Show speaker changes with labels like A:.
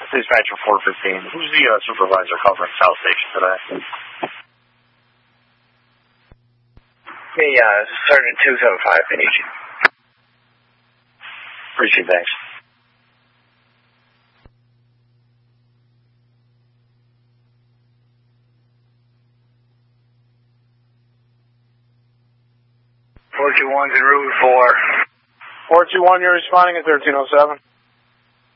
A: Dispatcher 415. Who's the supervisor covering South Station today?
B: Me, Sergeant 275, I need you.
A: Appreciate it, thanks.
B: One's in Route 4.
A: 421, you're responding at 1307.